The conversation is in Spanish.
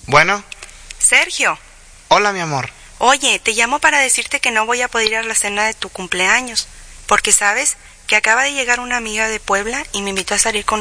Bueno. Sergio. Hola, mi amor. Oye, te llamo para decirte que no voy a poder ir a la cena de tu cumpleaños, porque sabes que acaba de llegar una amiga de Puebla y me invitó a salir con